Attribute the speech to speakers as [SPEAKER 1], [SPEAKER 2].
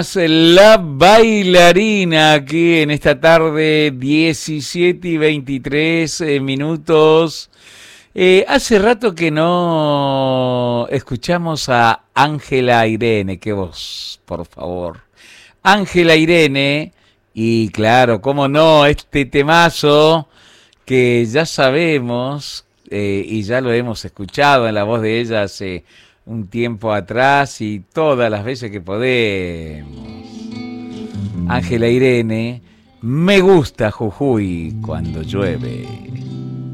[SPEAKER 1] La bailarina aquí en esta tarde, 17:23 minutos. Hace rato que no escuchamos a Ángela Irene, qué voz, por favor. Ángela Irene, y claro, cómo no, este temazo que ya sabemos y ya lo hemos escuchado en la voz de ella hace un tiempo atrás y todas las veces que podemos. Ángela Irene, me gusta Jujuy cuando llueve.